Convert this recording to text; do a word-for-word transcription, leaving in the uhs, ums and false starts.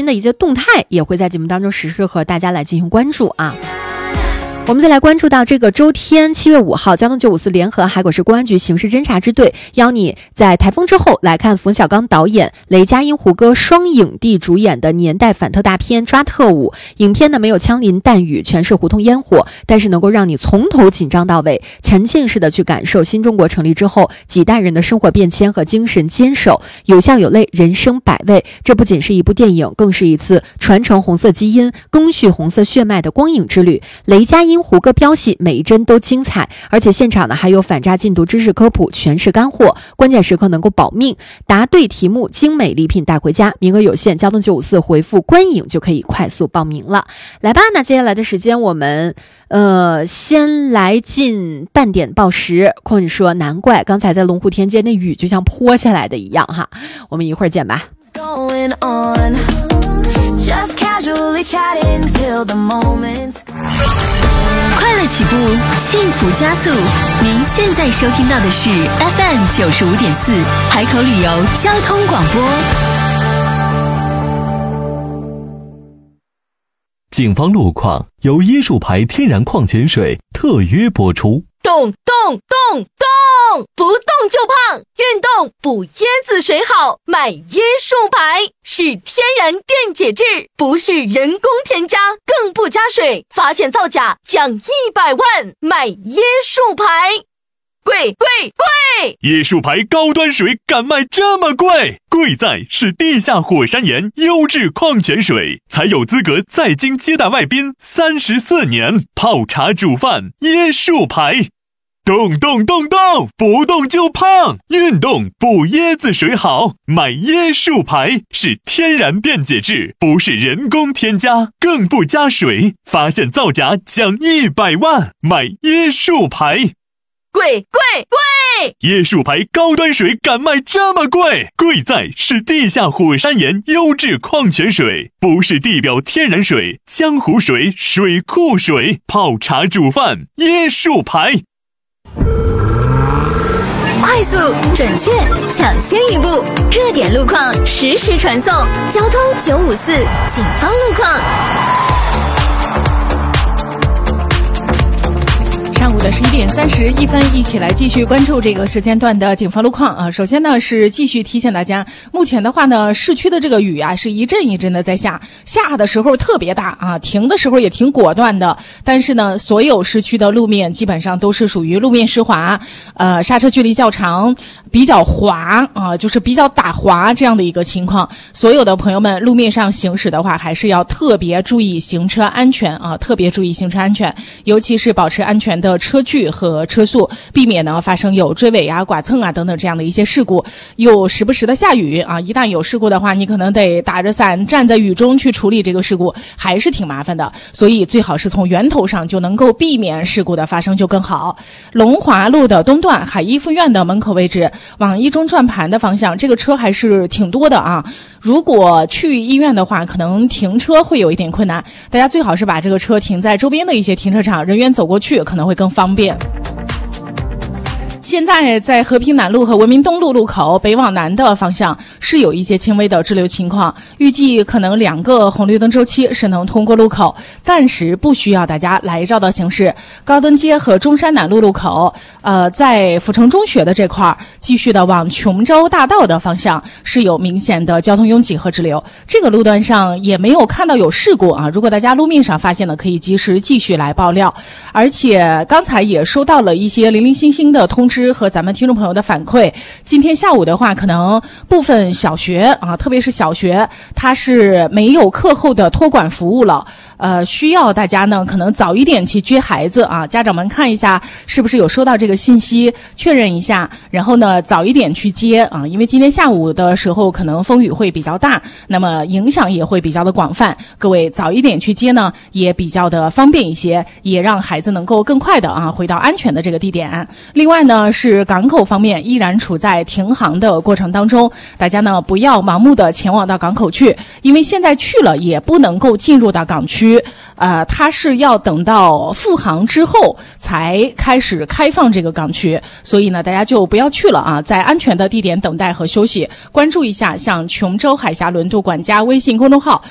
新的一些动态，也会在节目当中实时和大家来进行关注啊。我们再来关注到这个周天七月五号，交通九五四联合海口市公安局刑事侦查支队邀你在台风之后来看冯小刚导演、雷佳音、胡歌双影帝主演的年代反特大片《抓特务》。影片呢没有枪林弹雨，全是胡同烟火，但是能够让你从头紧张到尾，沉浸式的去感受新中国成立之后几代人的生活变迁和精神坚守，有笑有泪，人生百味。这不仅是一部电影，更是一次传承红色基因、赓续红色血脉的光影之旅。雷佳音、胡歌飙戏，每一帧都精彩，而且现场呢还有反诈禁毒知识科普，全是干货，关键时刻能够保命。答对题目，精美礼品带回家，名额有限，交通九五四回复观影就可以快速报名了。来吧，那接下来的时间我们呃先来进半点报时。空你说难怪刚才在龙湖田间那雨就像泼下来的一样哈，我们一会儿见吧。Just casually chatting till the moment. 快乐起步，幸福加速。您现在收听到的是 F M 九十五点四海口旅游交通广播。 警方路况由椰树牌天然矿泉水特约播出。 动动动动，不动就胖，运动补椰子水好，买椰树牌，是天然电解质，不是人工添加，更不加水，发现造假奖一百万，买椰树牌。贵贵贵！ 椰树牌高端水敢卖这么贵？贵在是地下火山岩优质矿泉水，才有资格在京接待外宾三十四年，泡茶煮饭椰树牌。动动动动，不动就胖，运动补椰子水好，买椰树牌，是天然电解质，不是人工添加，更不加水，发现造假奖一百万，买椰树牌。 贵贵贵！ 椰树牌高端水敢卖这么贵？贵在是地下火山岩优质矿泉水，不是地表天然水、江湖水、水库水，泡茶煮饭椰树牌。 快速、准确、抢先一步，热点路况实时传送，交通九五四警方路况。 上午的十一点三十一分，一起来继续关注这个时间段的警方路况啊。首先呢是继续提醒大家，目前的话呢，市区的这个雨啊是一阵一阵的在下，下的时候特别大啊，停的时候也挺果断的。但是呢，所有市区的路面基本上都是属于路面湿滑，呃，刹车距离较长，比较滑啊，就是比较打滑这样的一个情况。所有的朋友们，路面上行驶的话，还是要特别注意行车安全啊，特别注意行车安全，尤其是保持安全的车距和车速，避免呢发生有追尾啊、剐蹭啊等等这样的一些事故。又时不时的下雨啊，一旦有事故的话，你可能得打着伞站在雨中去处理这个事故，还是挺麻烦的。所以最好是从源头上就能够避免事故的发生就更好。龙华路的东段海一附院的门口位置往一中转盘的方向，这个车还是挺多的啊。如果去医院的话，可能停车会有一点困难，大家最好是把这个车停在周边的一些停车场，人员走过去可能会更方便。现在在和平南路和文明东路路口北往南的方向是有一些轻微的滞留情况，预计可能两个红绿灯周期是能通过路口，暂时不需要大家来绕道行驶。高登街和中山南路路口，呃，在阜成中学的这块继续的往琼州大道的方向是有明显的交通拥挤和滞留，这个路段上也没有看到有事故啊。如果大家路面上发现了，可以及时继续来爆料。而且刚才也收到了一些零零星星的通知和咱们听众朋友的反馈，今天下午的话，可能部分小学啊，特别是小学，它是没有课后的托管服务了。呃，需要大家呢可能早一点去接孩子啊，家长们看一下是不是有收到这个信息，确认一下，然后呢早一点去接啊，因为今天下午的时候可能风雨会比较大，那么影响也会比较的广泛，各位早一点去接呢也比较的方便一些，也让孩子能够更快的啊回到安全的这个地点。另外呢是港口方面依然处在停航的过程当中，大家呢不要盲目的前往到港口去，因为现在去了也不能够进入到港区，呃，它是要等到复航之后才开始开放这个港区，所以呢，大家就不要去了啊，在安全的地点等待和休息。关注一下像琼州海峡轮渡管家微信公众号，